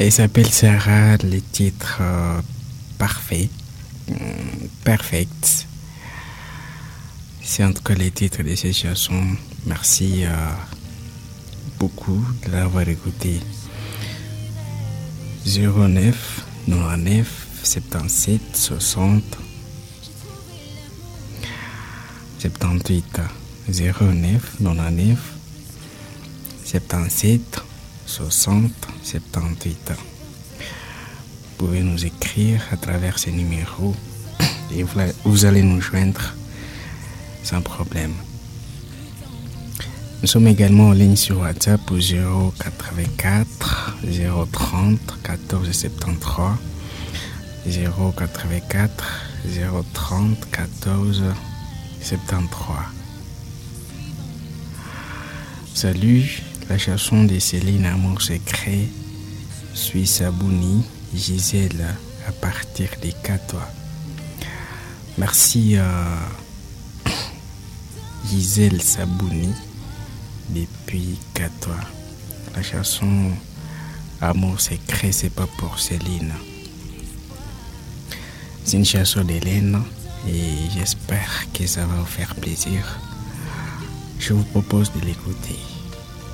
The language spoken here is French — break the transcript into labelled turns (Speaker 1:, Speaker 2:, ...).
Speaker 1: Elle s'appelle Sarah, le titre parfait, perfect. C'est en tout cas les titres de ces chansons. Merci beaucoup de l'avoir écouté. 09 99 77 60 78 09 99 77 60 78. Vous pouvez nous écrire à travers ces numéros et vous allez nous joindre sans problème. Nous sommes également en ligne sur WhatsApp au 084 030 14 73 084 030 14 73. Salut, la chanson de Céline Amour Secret suit Sabouni, Gisèle à partir des Catois. Merci Gisèle Sabouni depuis Catois. La chanson Amour Secret, c'est pas pour Céline. C'est une chanson d'Hélène et j'espère que ça va vous faire plaisir. Je vous propose de l'écouter.